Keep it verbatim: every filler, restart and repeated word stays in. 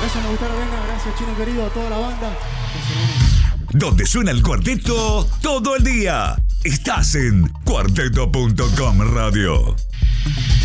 Gracias, me gustaron, venga, gracias Chino querido, a toda la banda. Donde suena el cuarteto todo el día. Estás en cuarteto punto com Radio.